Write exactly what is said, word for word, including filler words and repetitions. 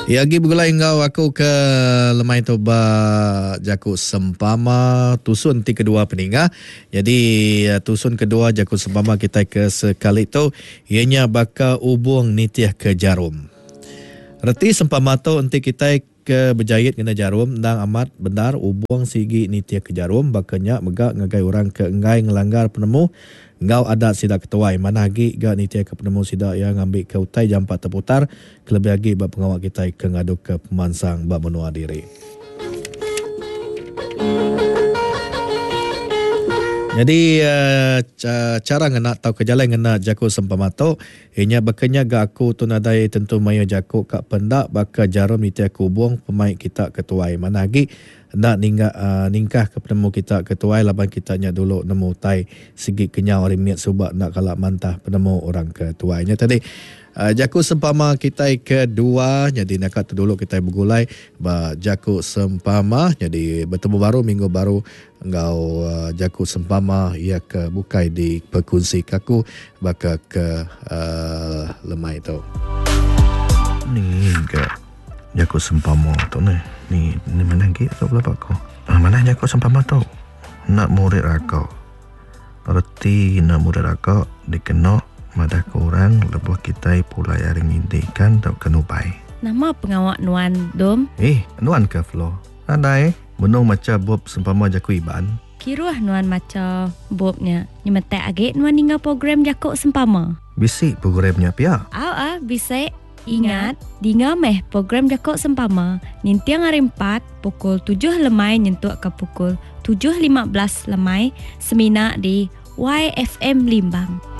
Ya, lagi bergulai engkau aku ke lemai toba Jakut Sempama tusun ti kedua peningah. Jadi tusun kedua Jakut Sempama kita ke sekali tu ianya bakal ubung nitiah ke Jarum. Reti Sempama tu enti kita ke berjayit kena Jarum dan amat benar ubung sigi nitiah ke Jarum bakanya megak ngagai orang ke engai ngelanggar penemu ngau adat sidak ketuai mana lagi ga nitia ke penemu sidak yang ngambil ke utai jam empat terputar kelebih lagi bab pengawal kita ke ngadu ke pemansang bab menua diri. Jadi uh, cara ngena tahu kejalan ngena Jakut Sempama tu ianya bakanya ga aku tu nadai tentu maya Jakut kak pendak baka Jarum nitia kubung pemain kita ketuai mana lagi nak ningkah uh, ningkah ke penemu kita ketuai laban kita nya dulu nemu tai segi kenyau rimit subak nak kalak mantah penemu orang ketuainya tadi. Uh, Jakut Sempama kita kedua, jadi nak tu dulu kita bergulai ba Jakut Sempama, jadi bertemu baru minggu baru engkau uh, Jakut Sempama ia ke bukai di perkunsi kaku baka ke uh, lemai tu. Ni ke Jakut Sempama tu ni. Ni ni mana lagi tu pula pak ko. Ah, mana Jakut Sempama tu? Nak murid akak. Erti nak murid akak dikenok madah korang lebuh kita pulai aring indikan tak kenupai. Nama pengawak Nuan Dom? Eh, Nuan ke Flo? Ada eh? Menung macam Bob Sempama Jakut Iban. Kiruah Nuan macam Bobnya. Nyemetek agak Nuan hingga program Jakut Sempama. Bisik programnya pia? Aw ah, bisik. Ingat, dinga meh program Jakut Sempama. Nintiang hari empat, pukul tujuh lemai nyentuk ke pukul tujuh lima belas lemai. Semina di Y F M Limbang.